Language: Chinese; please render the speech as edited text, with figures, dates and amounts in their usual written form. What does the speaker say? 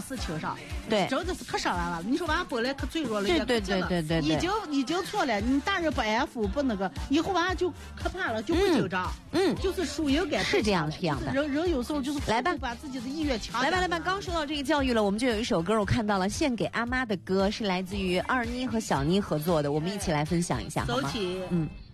事情上， 对， 真的是可伤娃娃了。你说娃本来可脆弱了， 对， 已经错了，你大人不安抚不那个，以后娃就可怕了，就不紧张，就是输赢感是这样的。 人有时候就是来吧， 把自己的意愿强。 来吧，刚说到这个教育了，我们就有一首歌，我看到了，献给阿妈的歌是来自于二妮和小妮合作的，我们一起来分享一下，好吗？ 走起，